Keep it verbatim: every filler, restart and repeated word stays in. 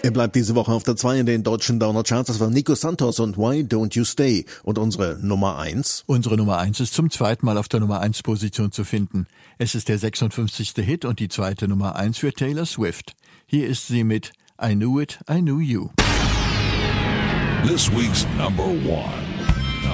Er bleibt diese Woche auf der zwei in den deutschen Downer Charts. Das war Nico Santos und Why Don't You Stay. Und unsere Nummer eins? Unsere Nummer eins ist zum zweiten Mal auf der Nummer eins Position zu finden. Es ist der sechsundfünfzigste Hit und die zweite Nummer eins für Taylor Swift. Hier ist sie mit I Knew It, I Knew You. This week's number one.